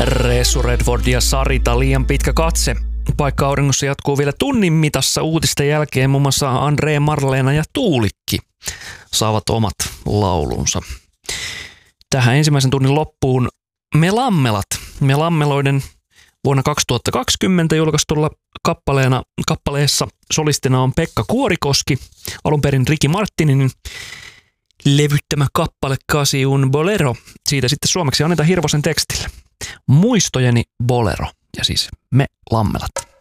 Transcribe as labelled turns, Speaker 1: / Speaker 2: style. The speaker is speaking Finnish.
Speaker 1: Resu Redford ja Sarita liian pitkä katse. Paikka auringossa jatkuu vielä tunnin mitassa uutisten jälkeen. Muun muassa Andre, Marleena ja Tuulikki saavat omat laulunsa. Tähän ensimmäisen tunnin loppuun Me Lammelat. Me Lammeloiden vuonna 2020 julkaistulla kappaleessa solistina on Pekka Kuorikoski, alun perin Ricky Martinin levyttämä kappale Casi un Bolero. Siitä sitten suomeksi Anita Hirvosen tekstillä. Muistojeni bolero ja siis Me Lammelat.